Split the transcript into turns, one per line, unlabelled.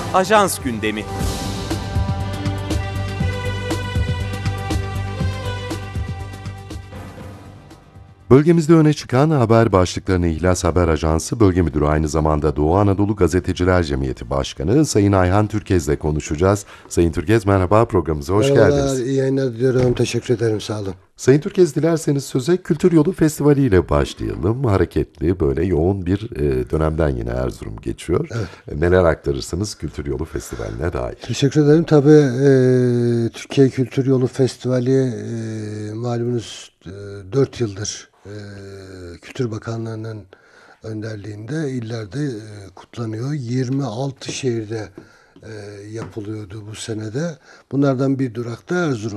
Ajans gündemi.
Bölgemizde öne çıkan haber başlıklarını İhlas Haber Ajansı Bölge Müdürü, aynı zamanda Doğu Anadolu Gazeteciler Cemiyeti Başkanı Sayın Ayhan Türkez'le konuşacağız. Sayın Türkez, merhaba, programımıza hoş
Merhabalar,
geldiniz.
iyi yayınlar diliyorum. Teşekkür ederim, sağ olun.
Sayın Türkez, dilerseniz söze Kültür Yolu Festivali ile başlayalım. Hareketli, böyle yoğun bir dönemden yine Erzurum geçiyor.
Evet.
Neler aktarırsınız Kültür Yolu Festivali'ne dair?
Teşekkür ederim. Tabii Türkiye Kültür Yolu Festivali malumunuz 4 yıldır Kültür Bakanlığı'nın önderliğinde illerde kutlanıyor. 26 şehirde yapılıyordu bu senede. Bunlardan bir durak da Erzurum.